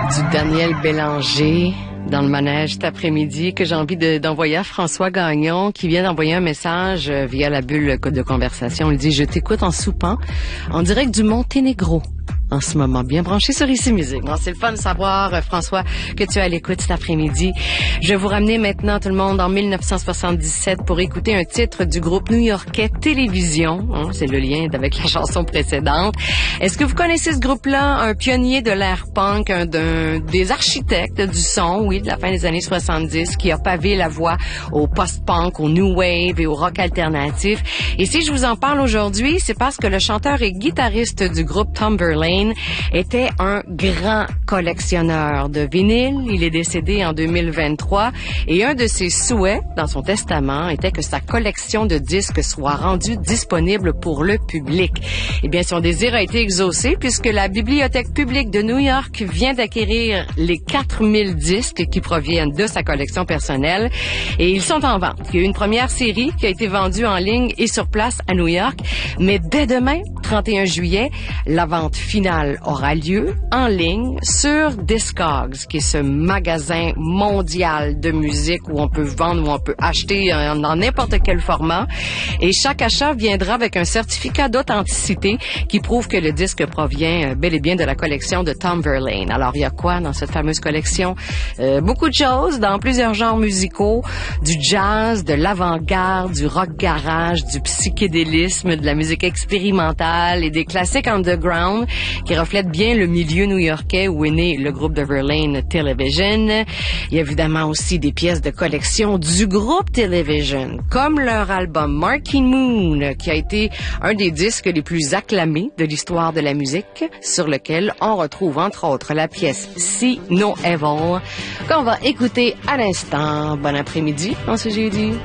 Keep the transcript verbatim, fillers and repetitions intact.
Du Daniel Bélanger dans le manège cet après-midi que j'ai envie de, d'envoyer à François Gagnon qui vient d'envoyer un message via la bulle de conversation. Il dit « Je t'écoute en soupant en direct du Monténégro. » En ce moment, bien branché sur Ici Musique. Bon, c'est le fun de savoir, François, que tu es à l'écoute cet après-midi. Je vais vous ramener maintenant, tout le monde, en mille neuf cent soixante-dix-sept pour écouter un titre du groupe new-yorkais Télévision. Hein, c'est le lien avec la chanson précédente. Est-ce que vous connaissez ce groupe-là? Un pionnier de l'ère punk, un d'un, des architectes du son, oui, de la fin des années soixante-dix, qui a pavé la voie au post-punk, au new wave et au rock alternatif. Et si je vous en parle aujourd'hui, c'est parce que le chanteur et guitariste du groupe Tomberlane était un grand collectionneur de vinyles. Il est décédé en deux mille vingt-trois et un de ses souhaits dans son testament était que sa collection de disques soit rendue disponible pour le public. Eh bien, son désir a été exaucé puisque la Bibliothèque publique de New York vient d'acquérir les quatre mille disques qui proviennent de sa collection personnelle et ils sont en vente. Il y a eu une première série qui a été vendue en ligne et sur place à New York, mais dès demain, trente et un juillet, la vente finale aura lieu en ligne sur Discogs, qui est ce magasin mondial de musique où on peut vendre, où on peut acheter dans n'importe quel format. Et chaque achat viendra avec un certificat d'authenticité qui prouve que le disque provient bel et bien de la collection de Tomberlane. Alors, il y a quoi dans cette fameuse collection? Euh, beaucoup de choses dans plusieurs genres musicaux, du jazz, de l'avant-garde, du rock garage, du psychédélisme, de la musique expérimentale et des classiques underground qui reflète bien le milieu new-yorkais où est né le groupe de Verlaine Television. Il y a évidemment aussi des pièces de collection du groupe Television, comme leur album Marquee Moon, qui a été un des disques les plus acclamés de l'histoire de la musique, sur lequel on retrouve entre autres la pièce See No Evil, qu'on va écouter à l'instant. Bon après-midi, on se jeudi.